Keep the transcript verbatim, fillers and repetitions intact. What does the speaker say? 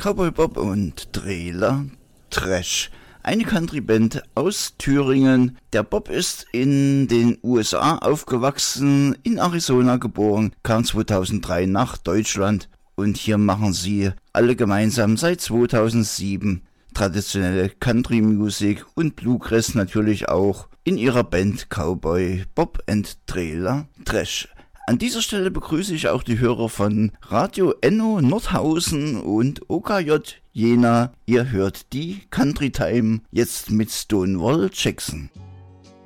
Cowboy Bob und Trailer Trash. Eine Country-Band aus Thüringen. Der Bob ist in den U S A aufgewachsen, in Arizona geboren, kam zweitausenddrei nach Deutschland und hier machen sie alle gemeinsam seit zweitausendsieben traditionelle Country-Musik und Bluegrass natürlich auch in ihrer Band Cowboy Bob and Trailer Trash. An dieser Stelle begrüße ich auch die Hörer von Radio Enno Nordhausen und O K J Jena. Ihr hört die Country Time jetzt mit Stonewall Jackson.